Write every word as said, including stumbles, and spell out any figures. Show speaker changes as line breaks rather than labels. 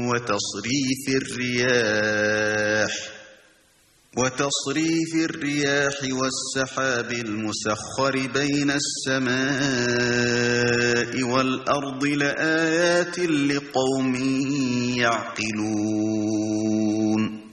وتصريف الرياح وتصريف الرياح والسحاب المسخر بين السماء والأرض لآيات لقوم يعقلون